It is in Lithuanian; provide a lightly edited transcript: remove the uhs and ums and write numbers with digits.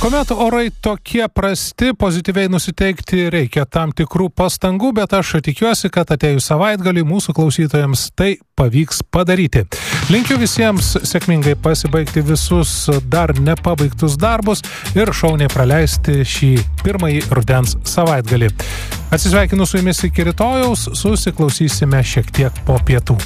Kuomet orai tokie prasti, pozityviai nusiteikti reikia tam tikrų pastangų, bet aš tikiuosi, kad atėjus savaitgalį mūsų klausytojams tai pavyks padaryti. Linkiu visiems sėkmingai pasibaigti visus dar nepabaigtus darbus ir šauniai praleisti šį pirmąjį rudens savaitgalį. Atsisveikinu su jumis iki rytojaus, susiklausysime šiek tiek po pietų.